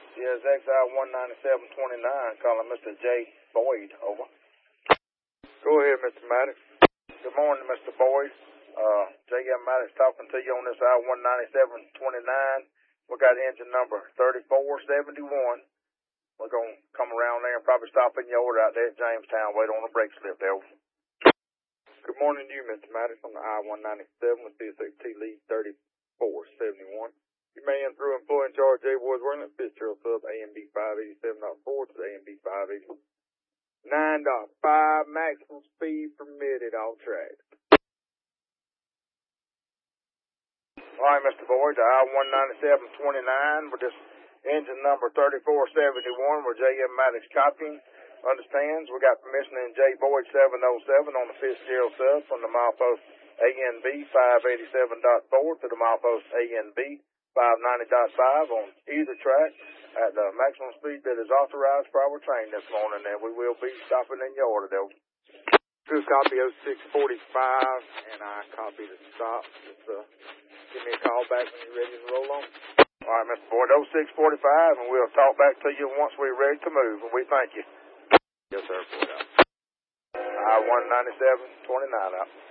Yes, XI-19729, calling Mr. J. Boyd, over. Go ahead, Mr. Maddox. Good morning, Mr. Boyd. J.M. Maddox talking to you on this I-19729. We got engine number 3471. We're going to come around there and probably stop in your order out there at Jamestown, wait on the brake slip there. Good morning to you, Mr. Maddox, on the I-197 with CSXT lead 3471. You may enter through employee in charge J. Wadsworth, Fitzgerald sub AMB 587.4 to the AMB 580. 9.5 maximum speed permitted all tracks. All right, Mr. Boyd, the I-19729 with this engine number 3471 where J.M. Maddox copying. Understands we got permission in J. Boyd 707 on the Fitzgerald sub from the milepost ANB 587.4 to the milepost ANB 590.5 on either track at the maximum speed that is authorized for our train this morning, and we will be stopping in your order, though. Good copy 0645, and I copy the stop. Just give me a call back when you're ready to roll on. All right, Mr. Boyd, 0645, and we'll talk back to you once we're ready to move, and we thank you. Yes, sir. Boyd out. I-19729 out.